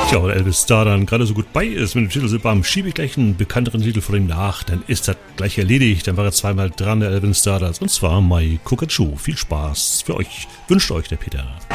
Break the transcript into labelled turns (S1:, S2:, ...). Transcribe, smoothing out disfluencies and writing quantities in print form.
S1: Tja, weil Elvis da dann gerade so gut bei ist mit dem Titel Silbam, schiebe ich gleich einen bekannteren Titel von ihm nach, dann ist das gleich erledigt. Dann war er zweimal dran, der Elvis Stardust, und zwar My Kokachoo. Viel Spaß für euch, wünscht euch der Peter.